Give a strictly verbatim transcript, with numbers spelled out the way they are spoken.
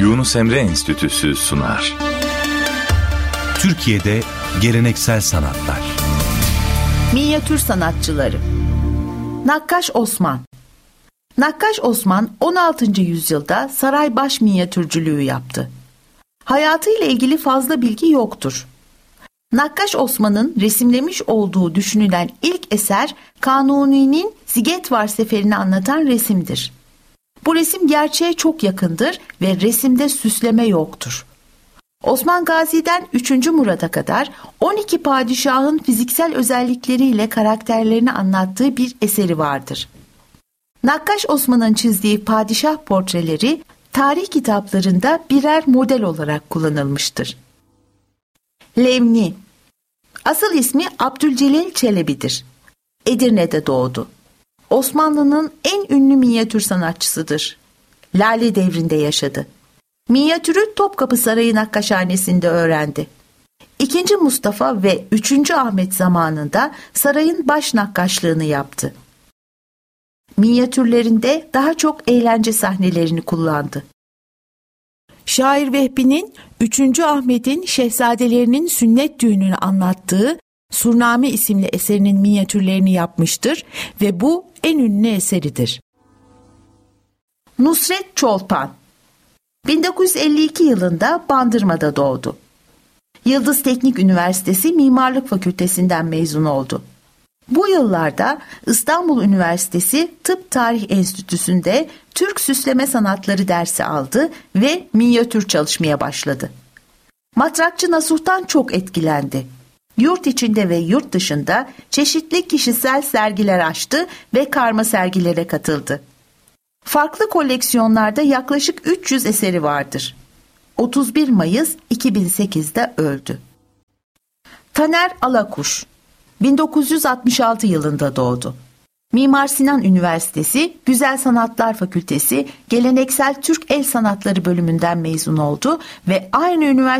Yunus Emre Enstitüsü sunar. Türkiye'de geleneksel sanatlar. Minyatür sanatçıları. Nakkaş Osman. Nakkaş Osman on altıncı yüzyılda saray baş minyatürcülüğü yaptı. Hayatıyla ilgili fazla bilgi yoktur. Nakkaş Osman'ın resimlemiş olduğu düşünülen ilk eser Kanuni'nin Zigetvar Seferi'ni anlatan resimdir. Bu resim gerçeğe çok yakındır ve resimde süsleme yoktur. Osman Gazi'den üçüncü Murat'a kadar on iki padişahın fiziksel özellikleriyle karakterlerini anlattığı bir eseri vardır. Nakkaş Osman'ın çizdiği padişah portreleri tarih kitaplarında birer model olarak kullanılmıştır. Levni. Asıl ismi Abdülcelil Çelebi'dir. Edirne'de doğdu. Osmanlı'nın en ünlü minyatür sanatçısıdır. Lale devrinde yaşadı. Minyatürü Topkapı Sarayı Nakkaşhanesi'nde öğrendi. İkinci Mustafa ve üçüncü Ahmet zamanında sarayın baş nakkaşlığını yaptı. Minyatürlerinde daha çok eğlence sahnelerini kullandı. Şair Vehbi'nin üçüncü Ahmet'in şehzadelerinin sünnet düğününü anlattığı Surname isimli eserinin minyatürlerini yapmıştır ve bu en ünlü eseridir. Nusret Çolpan bin dokuz yüz elli iki yılında Bandırma'da doğdu. Yıldız Teknik Üniversitesi Mimarlık Fakültesinden mezun oldu. Bu yıllarda İstanbul Üniversitesi Tıp Tarih Enstitüsü'nde Türk Süsleme Sanatları dersi aldı ve minyatür çalışmaya başladı. Matrakçı Nasuh'tan çok etkilendi. Yurt içinde ve yurt dışında çeşitli kişisel sergiler açtı ve karma sergilere katıldı. Farklı koleksiyonlarda yaklaşık üç yüz eseri vardır. otuz bir Mayıs iki bin sekizde öldü. Taner Alakuş bin dokuz yüz altmış altı yılında doğdu. Mimar Sinan Üniversitesi Güzel Sanatlar Fakültesi Geleneksel Türk El Sanatları bölümünden mezun oldu ve aynı üniversite